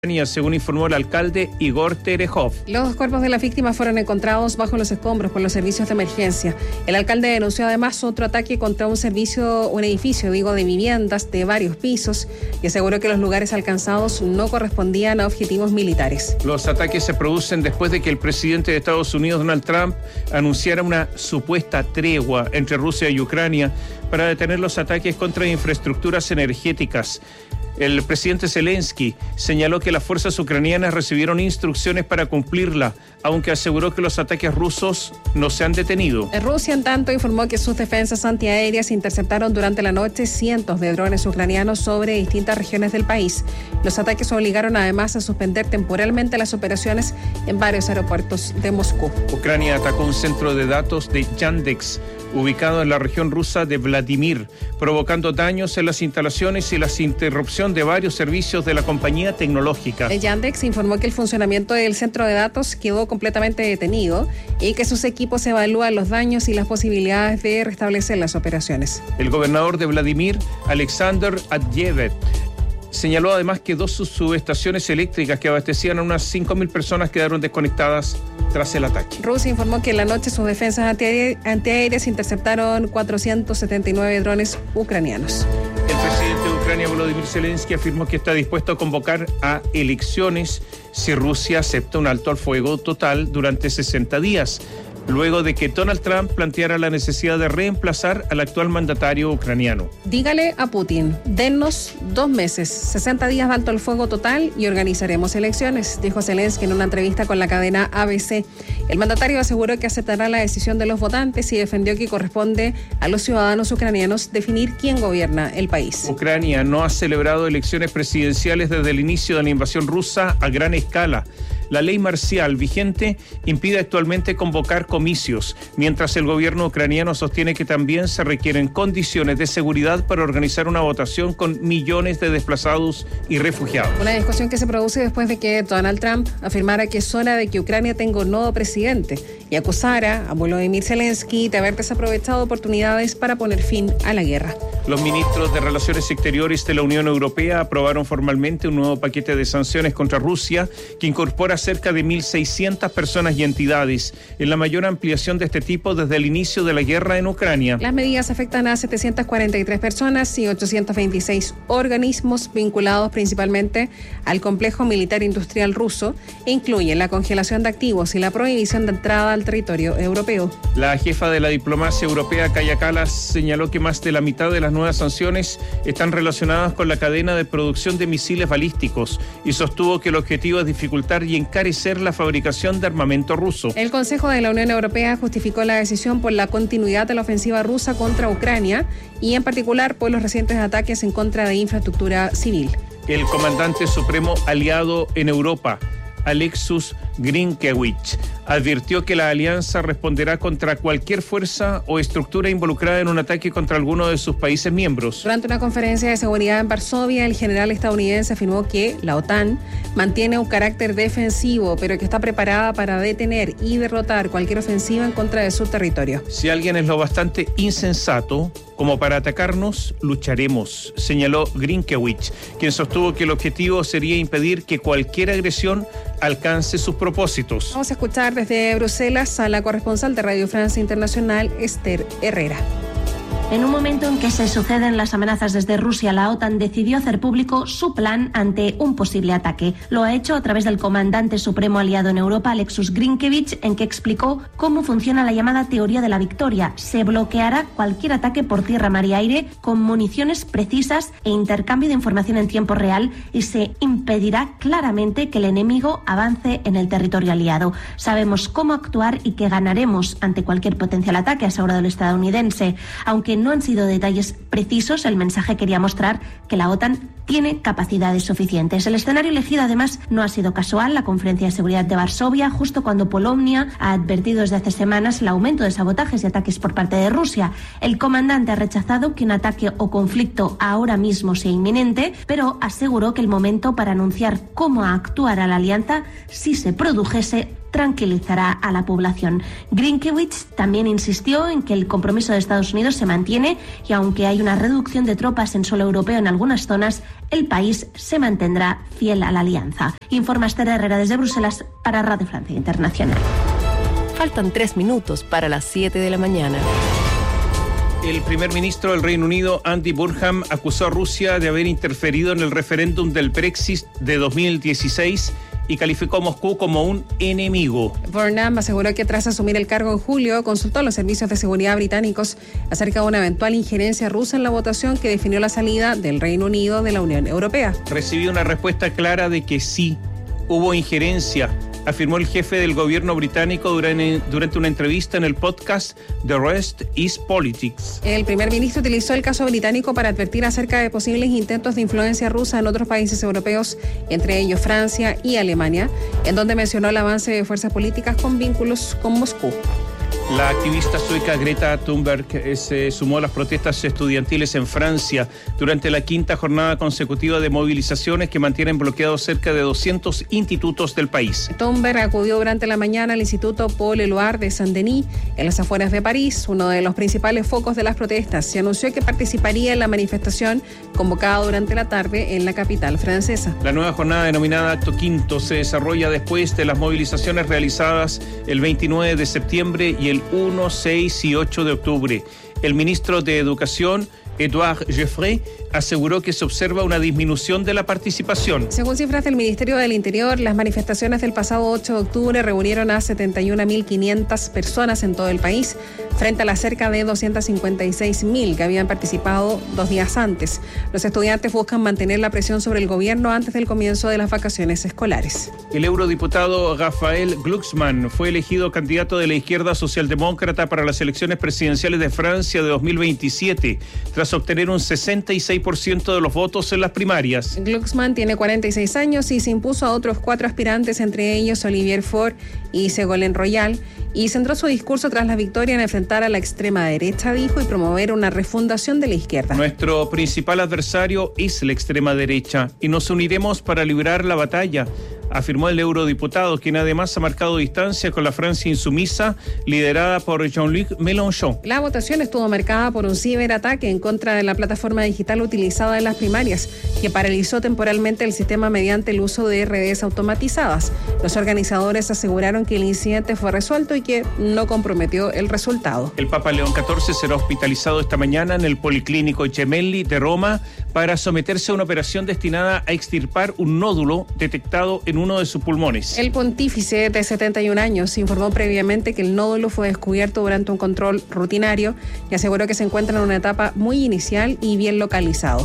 según informó el alcalde Igor Terejov. Los dos cuerpos de las víctimas fueron encontrados bajo los escombros por los servicios de emergencia. El alcalde denunció además otro ataque contra un edificio de viviendas de varios pisos y aseguró que los lugares alcanzados no correspondían a objetivos militares. Los ataques se producen después de que el presidente de Estados Unidos, Donald Trump, anunciara una supuesta tregua entre Rusia y Ucrania para detener los ataques contra infraestructuras energéticas. El presidente Zelensky señaló que las fuerzas ucranianas recibieron instrucciones para cumplirla, aunque aseguró que los ataques rusos no se han detenido. Rusia, en tanto, informó que sus defensas antiaéreas interceptaron durante la noche cientos de drones ucranianos sobre distintas regiones del país. Los ataques obligaron además a suspender temporalmente las operaciones en varios aeropuertos de Moscú. Ucrania atacó un centro de datos de Yandex, ubicado en la región rusa de Vladimir, provocando daños en las instalaciones y la interrupción de varios servicios de la compañía tecnológica. El Yandex informó que el funcionamiento del centro de datos quedó completamente detenido y que sus equipos evalúan los daños y las posibilidades de restablecer las operaciones. El gobernador de Vladimir, Alexander Adyev, señaló además que dos subestaciones eléctricas que abastecían a unas 5.000 personas quedaron desconectadas tras el ataque. Rusia informó que en la noche sus defensas antiaéreas interceptaron 479 drones ucranianos. El presidente de Ucrania, Volodymyr Zelensky, afirmó que está dispuesto a convocar a elecciones si Rusia acepta un alto al fuego total durante 60 días. Luego de que Donald Trump planteara la necesidad de reemplazar al actual mandatario ucraniano. Dígale a Putin, dennos 2 meses, 60 días de alto el fuego total y organizaremos elecciones, dijo Zelensky en una entrevista con la cadena ABC. El mandatario aseguró que aceptará la decisión de los votantes y defendió que corresponde a los ciudadanos ucranianos definir quién gobierna el país. Ucrania no ha celebrado elecciones presidenciales desde el inicio de la invasión rusa a gran escala. La ley marcial vigente impide actualmente convocar comicios, mientras el gobierno ucraniano sostiene que también se requieren condiciones de seguridad para organizar una votación con millones de desplazados y refugiados. Una discusión que se produce después de que Donald Trump afirmara que es hora de que Ucrania tenga un nuevo presidente y acusara a Volodymyr Zelensky de haber desaprovechado oportunidades para poner fin a la guerra. Los ministros de Relaciones Exteriores de la Unión Europea aprobaron formalmente un nuevo paquete de sanciones contra Rusia que incorpora cerca de 1.600 personas y entidades, en la mayor ampliación de este tipo desde el inicio de la guerra en Ucrania. Las medidas afectan a 743 personas y 826 organismos vinculados principalmente al complejo militar industrial ruso e incluyen la congelación de activos y la prohibición de entrada al territorio europeo. La jefa de la diplomacia europea, Kaja Kallas, señaló que más de la mitad de las nuevas sanciones están relacionadas con la cadena de producción de misiles balísticos y sostuvo que el objetivo es dificultar y encarecer la fabricación de armamento ruso. El Consejo de la Unión Europea justificó la decisión por la continuidad de la ofensiva rusa contra Ucrania y en particular por los recientes ataques en contra de infraestructura civil. El comandante supremo aliado en Europa, Alexus Grinkewicz, advirtió que la alianza responderá contra cualquier fuerza o estructura involucrada en un ataque contra alguno de sus países miembros. Durante una conferencia de seguridad en Varsovia, el general estadounidense afirmó que la OTAN mantiene un carácter defensivo, pero que está preparada para detener y derrotar cualquier ofensiva en contra de su territorio. Si alguien es lo bastante insensato como para atacarnos, lucharemos, señaló Grinkewicz, quien sostuvo que el objetivo sería impedir que cualquier agresión alcance sus propósitos. Vamos a escuchar desde Bruselas a la corresponsal de Radio Francia Internacional, Esther Herrera. En un momento en que se suceden las amenazas desde Rusia, la OTAN decidió hacer público su plan ante un posible ataque. Lo ha hecho a través del comandante supremo aliado en Europa, Alexus Grinkewicz, en que explicó cómo funciona la llamada teoría de la victoria. Se bloqueará cualquier ataque por tierra, mar y aire con municiones precisas e intercambio de información en tiempo real y se impedirá claramente que el enemigo avance en el territorio aliado. Sabemos cómo actuar y que ganaremos ante cualquier potencial ataque, ha asegurado el estadounidense. Aunque no han sido detalles precisos, el mensaje quería mostrar que la OTAN tiene capacidades suficientes. El escenario elegido, además, no ha sido casual. La Conferencia de Seguridad de Varsovia, justo cuando Polonia ha advertido desde hace semanas el aumento de sabotajes y ataques por parte de Rusia. El comandante ha rechazado que un ataque o conflicto ahora mismo sea inminente, pero aseguró que el momento para anunciar cómo actuará la alianza, si se produjese, tranquilizará a la población. Grinkevics también insistió en que el compromiso de Estados Unidos se mantiene y aunque hay una reducción de tropas en suelo europeo en algunas zonas, el país se mantendrá fiel a la alianza. Informa Esther Herrera desde Bruselas para Radio Francia Internacional. Faltan 3 minutos para las 7 de la mañana. El primer ministro del Reino Unido, Andy Burnham, acusó a Rusia de haber interferido en el referéndum del Brexit de 2016 y calificó a Moscú como un enemigo. Burnham aseguró que tras asumir el cargo en julio, consultó a los servicios de seguridad británicos acerca de una eventual injerencia rusa en la votación que definió la salida del Reino Unido de la Unión Europea. Recibí una respuesta clara de que sí, hubo injerencia, afirmó el jefe del gobierno británico durante una entrevista en el podcast The Rest is Politics. El primer ministro utilizó el caso británico para advertir acerca de posibles intentos de influencia rusa en otros países europeos, entre ellos Francia y Alemania, en donde mencionó el avance de fuerzas políticas con vínculos con Moscú. La activista sueca Greta Thunberg se sumó a las protestas estudiantiles en Francia durante la 5ª jornada consecutiva de movilizaciones que mantienen bloqueados cerca de 200 institutos del país. Thunberg acudió durante la mañana al Instituto Paul Éluard de Saint-Denis, en las afueras de París, uno de los principales focos de las protestas, y anunció que participaría en la manifestación convocada durante la tarde en la capital francesa. La nueva jornada denominada Acto Quinto se desarrolla después de las movilizaciones realizadas el 29 de septiembre y el 1, 6 y 8 de octubre. El ministro de Educación, Édouard Geoffroy, aseguró que se observa una disminución de la participación. Según cifras del Ministerio del Interior, las manifestaciones del pasado 8 de octubre reunieron a 71.500 personas en todo el país, frente a las cerca de 256.000 que habían participado 2 días antes. Los estudiantes buscan mantener la presión sobre el gobierno antes del comienzo de las vacaciones escolares. El eurodiputado Raphael Glucksmann fue elegido candidato de la izquierda socialdemócrata para las elecciones presidenciales de Francia de 2027, tras obtener un 66% de los votos en las primarias. Glucksmann tiene 46 años y se impuso a otros 4 aspirantes, entre ellos Olivier Faure y Ségolène Royal, y centró su discurso tras la victoria en enfrentar a la extrema derecha, dijo, y promover una refundación de la izquierda. Nuestro principal adversario es la extrema derecha y nos uniremos para librar la batalla, afirmó el eurodiputado, quien además ha marcado distancia con la Francia insumisa liderada por Jean-Luc Mélenchon. La votación estuvo marcada por un ciberataque en contra de la plataforma digital utilizada en las primarias, que paralizó temporalmente el sistema mediante el uso de redes automatizadas. Los organizadores aseguraron que el incidente fue resuelto y que no comprometió el resultado. El Papa León XIV será hospitalizado esta mañana en el Policlínico Gemelli de Roma para someterse a una operación destinada a extirpar un nódulo detectado en uno de sus pulmones. El pontífice de 71 años informó previamente que el nódulo fue descubierto durante un control rutinario y aseguró que se encuentra en una etapa muy inicial y bien localizado.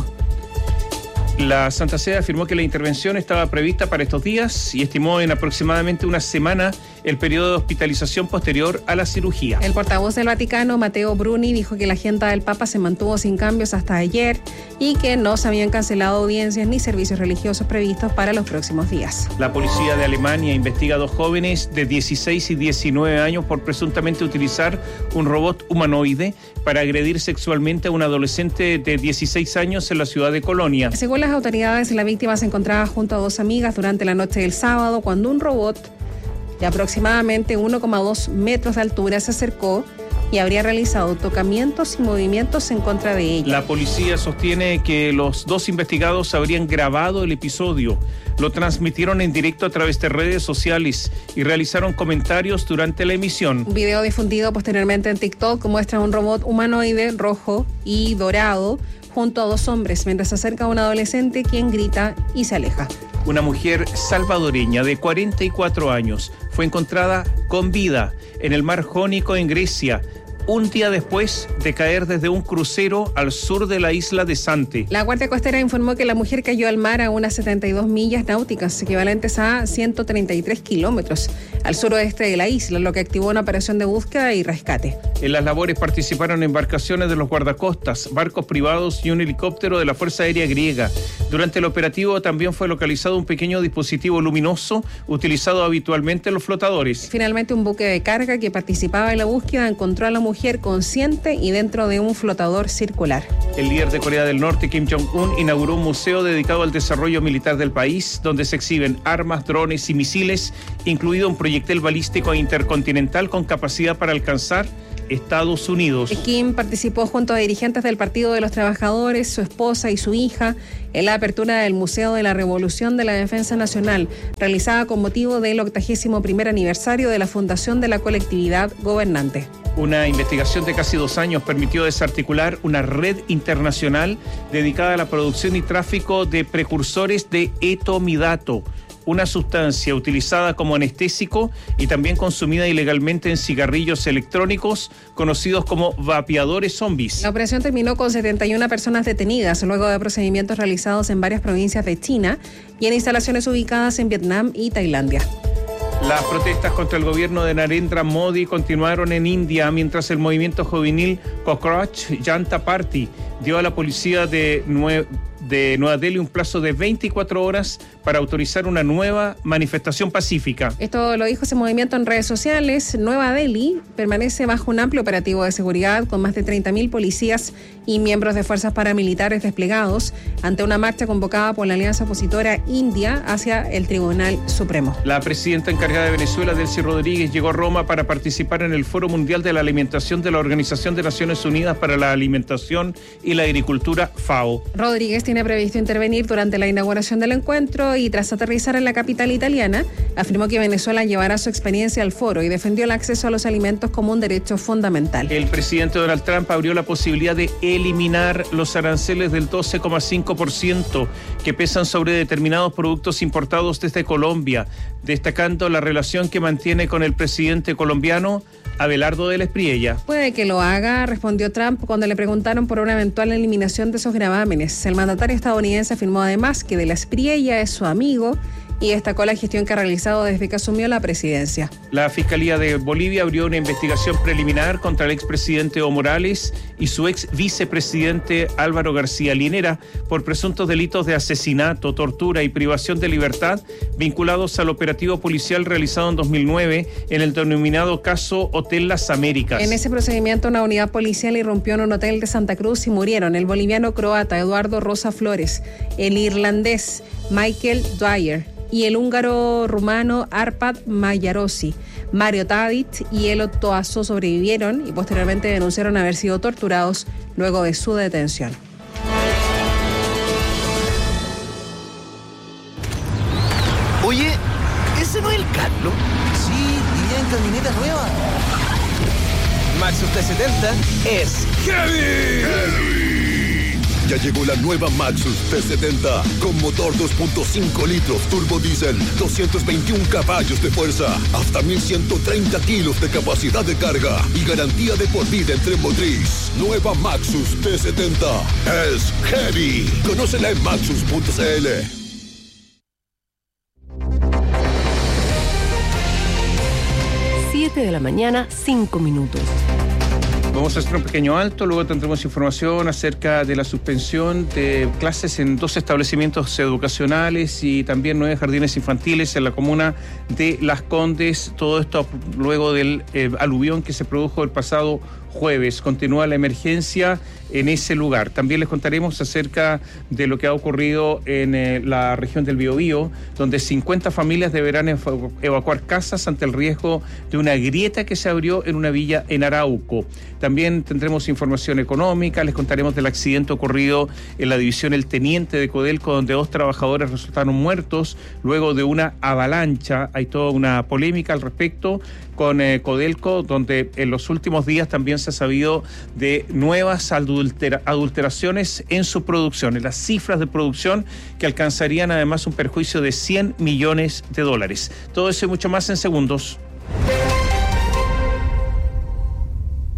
La Santa Sede afirmó que la intervención estaba prevista para estos días y estimó en aproximadamente una semana el periodo de hospitalización posterior a la cirugía. El portavoz del Vaticano, Matteo Bruni, dijo que la agenda del Papa se mantuvo sin cambios hasta ayer y que no se habían cancelado audiencias ni servicios religiosos previstos para los próximos días. La policía de Alemania investiga a 2 jóvenes de 16 y 19 años por presuntamente utilizar un robot humanoide para agredir sexualmente a un adolescente de 16 años en la ciudad de Colonia. Según las autoridades, la víctima se encontraba junto a 2 amigas durante la noche del sábado cuando un robot de aproximadamente 1,2 metros de altura se acercó y habría realizado tocamientos y movimientos en contra de ella. La policía sostiene que los 2 investigados habrían grabado el episodio, lo transmitieron en directo a través de redes sociales y realizaron comentarios durante la emisión. Un video difundido posteriormente en TikTok muestra un robot humanoide rojo y dorado junto a 2 hombres mientras se acerca a un adolescente quien grita y se aleja. Una mujer salvadoreña de 44 años fue encontrada con vida en el mar Jónico en Grecia, un día después de caer desde un crucero al sur de la isla de Zante. La Guardia Costera informó que la mujer cayó al mar a unas 72 millas náuticas, equivalentes a 133 kilómetros, al suroeste de la isla, lo que activó una operación de búsqueda y rescate. En las labores participaron embarcaciones de los guardacostas, barcos privados y un helicóptero de la Fuerza Aérea griega. Durante el operativo también fue localizado un pequeño dispositivo luminoso utilizado habitualmente en los flotadores. Finalmente, un buque de carga que participaba en la búsqueda encontró a la mujer consciente y dentro de un flotador circular. El líder de Corea del Norte, Kim Jong-un, inauguró un museo dedicado al desarrollo militar del país, donde se exhiben armas, drones y misiles, incluido un proyectil balístico intercontinental con capacidad para alcanzar Estados Unidos. Kim participó junto a dirigentes del Partido de los Trabajadores, su esposa y su hija en la apertura del Museo de la Revolución de la Defensa Nacional, realizada con motivo del 81º aniversario de la fundación de la colectividad gobernante. Una investigación de casi 2 años permitió desarticular una red internacional dedicada a la producción y tráfico de precursores de etomidato, una sustancia utilizada como anestésico y también consumida ilegalmente en cigarrillos electrónicos conocidos como vapeadores zombies. La operación terminó con 71 personas detenidas luego de procedimientos realizados en varias provincias de China y en instalaciones ubicadas en Vietnam y Tailandia. Las protestas contra el gobierno de Narendra Modi continuaron en India mientras el movimiento juvenil Cockroach Janta Party dio a la policía de Nueva Delhi un plazo de 24 horas para autorizar una nueva manifestación pacífica. Esto lo dijo ese movimiento en redes sociales. Nueva Delhi permanece bajo un amplio operativo de seguridad con más de 30.000 policías y miembros de fuerzas paramilitares desplegados ante una marcha convocada por la alianza opositora India hacia el Tribunal Supremo. La presidenta encargada de Venezuela, Delcy Rodríguez, llegó a Roma para participar en el Foro Mundial de la Alimentación de la Organización de Naciones Unidas para la Alimentación y la Agricultura, FAO. Rodríguez tiene previsto intervenir durante la inauguración del encuentro y tras aterrizar en la capital italiana, afirmó que Venezuela llevará su experiencia al foro y defendió el acceso a los alimentos como un derecho fundamental. El presidente Donald Trump abrió la posibilidad de eliminar los aranceles del 12,5% que pesan sobre determinados productos importados desde Colombia, destacando la relación que mantiene con el presidente colombiano Abelardo de la Espriella. Puede que lo haga, respondió Trump cuando le preguntaron por una eventual eliminación de esos gravámenes. El mandatario estadounidense afirmó además que de la Espriella es su amigo y destacó la gestión que ha realizado desde que asumió la presidencia. La Fiscalía de Bolivia abrió una investigación preliminar contra el expresidente Evo Morales y su ex vicepresidente Álvaro García Linera por presuntos delitos de asesinato, tortura y privación de libertad vinculados al operativo policial realizado en 2009 en el denominado caso Hotel Las Américas. En ese procedimiento, una unidad policial irrumpió en un hotel de Santa Cruz y murieron el boliviano croata Eduardo Rosa Flores, el irlandés Michael Dwyer y el húngaro-rumano Arpad Mayarosi. Mario Tadic y Elo Toazo sobrevivieron y posteriormente denunciaron haber sido torturados luego de su detención. Oye, ¿ese no es el Carlos? Sí, vivía en camioneta nueva. Maxus T70 es ¡Heavy! Ya llegó la nueva Maxus T70 con motor 2.5 litros turbo diésel, 221 caballos de fuerza, hasta 1.130 kilos de capacidad de carga y garantía de por vida en tren motriz. Nueva Maxus T70 es heavy. Conócela en maxus.cl. 7 de la mañana, 5 minutos. Vamos a hacer un pequeño alto, luego tendremos información acerca de la suspensión de clases en 2 establecimientos educacionales y también 9 jardines infantiles en la comuna de Las Condes. Todo esto luego del aluvión que se produjo el pasado jueves. Continúa la emergencia en ese lugar. También les contaremos acerca de lo que ha ocurrido en la región del Biobío, donde 50 familias deberán evacuar casas ante el riesgo de una grieta que se abrió en una villa en Arauco. También tendremos información económica, les contaremos del accidente ocurrido en la división El Teniente de Codelco, donde 2 trabajadores resultaron muertos luego de una avalancha. Hay toda una polémica al respecto con Codelco, donde en los últimos días también se ha sabido de nuevas adulteraciones en su producción, en las cifras de producción que alcanzarían además un perjuicio de $100 millones. Todo eso y mucho más en segundos.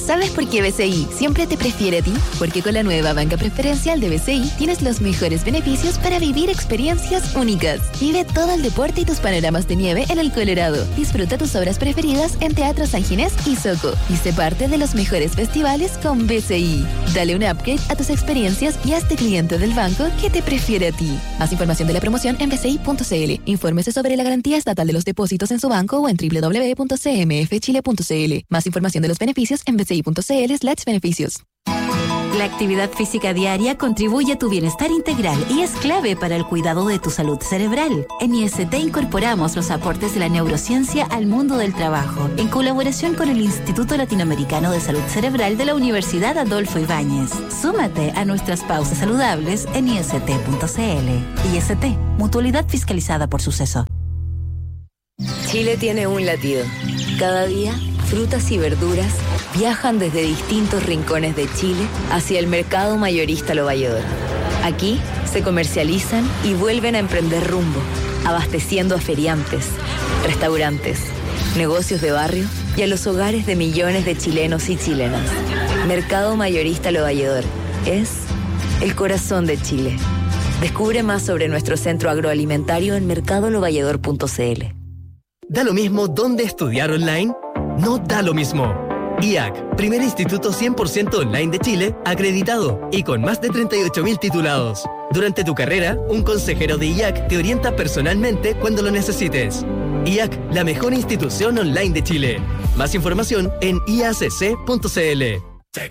¿Sabes por qué BCI siempre te prefiere a ti? Porque con la nueva banca preferencial de BCI tienes los mejores beneficios para vivir experiencias únicas. Vive todo el deporte y tus panoramas de nieve en el Colorado. Disfruta tus obras preferidas en Teatro San Ginés y Soco. Y sé parte de los mejores festivales con BCI. Dale un upgrade a tus experiencias y hazte cliente del banco que te prefiere a ti. Más información de la promoción en bci.cl. Infórmese sobre la garantía estatal de los depósitos en su banco o en www.cmfchile.cl. Más información de los beneficios en bci.cl/beneficios. La actividad física diaria contribuye a tu bienestar integral y es clave para el cuidado de tu salud cerebral. En IST incorporamos los aportes de la neurociencia al mundo del trabajo, en colaboración con el Instituto Latinoamericano de Salud Cerebral de la Universidad Adolfo Ibáñez. Súmate a nuestras pausas saludables en ist.cl. IST, mutualidad fiscalizada por Suceso. Chile tiene un latido. Cada día, frutas y verduras viajan desde distintos rincones de Chile hacia el mercado mayorista Lo Valledor. Aquí se comercializan y vuelven a emprender rumbo, abasteciendo a feriantes, restaurantes, negocios de barrio y a los hogares de millones de chilenos y chilenas. Mercado mayorista Lo Valledor es el corazón de Chile. Descubre más sobre nuestro centro agroalimentario en mercadolovalledor.cl. ¿Da lo mismo dónde estudiar online? No da lo mismo. IAC, primer instituto 100% online de Chile, acreditado y con más de 38.000 titulados. Durante tu carrera, un consejero de IAC te orienta personalmente cuando lo necesites. IAC, la mejor institución online de Chile. Más información en iacc.cl.